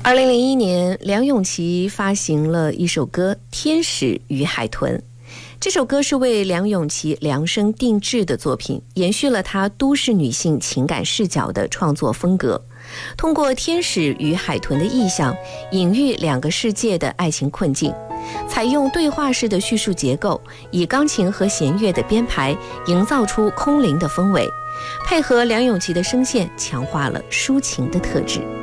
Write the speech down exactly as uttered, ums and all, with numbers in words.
二零零一年，梁咏琪发行了一首歌《天使与海豚》。这首歌是为梁咏琪量身定制的作品，延续了她都市女性情感视角的创作风格。通过天使与海豚的意象，隐喻两个世界的爱情困境。采用对话式的叙述结构，以钢琴和弦乐的编排营造出空灵的氛围，配合梁咏琪的声线，强化了抒情的特质。